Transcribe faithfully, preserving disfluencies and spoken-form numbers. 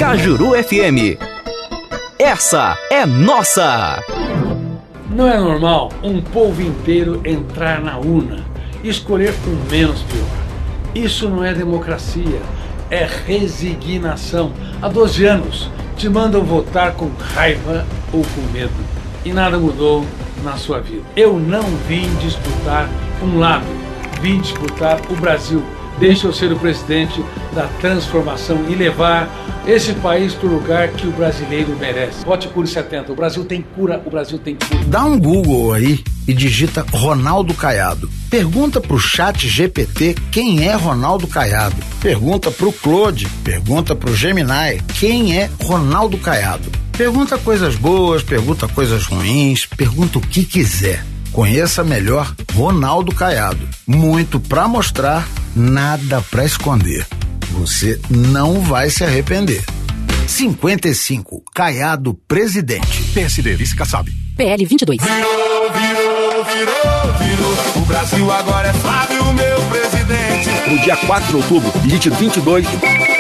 Cajuru F M. Essa é nossa! Não é normal um povo inteiro entrar na urna e escolher o menos pior. Isso não é democracia, é resignação. Há doze anos te mandam votar com raiva ou com medo e nada mudou na sua vida. Eu não vim disputar um lado, vim disputar o Brasil. Deixa eu ser o presidente da transformação e levar esse país para o lugar que o brasileiro merece. Vote Cure setenta. O Brasil tem cura, o Brasil tem cura. Dá um Google aí e digita Ronaldo Caiado. Pergunta pro chat G P T quem é Ronaldo Caiado. Pergunta pro Claude, pergunta pro Gemini quem é Ronaldo Caiado. Pergunta coisas boas, pergunta coisas ruins, pergunta o que quiser. Conheça melhor Ronaldo Caiado. Muito pra mostrar, nada pra esconder. Você não vai se arrepender. cinquenta e cinco, Caiado presidente. P S D, vice Kassab. P L vinte e dois. Virou, virou, virou, virou. O Brasil agora é Flávio, meu presidente. No dia quatro de outubro, digite vinte e dois.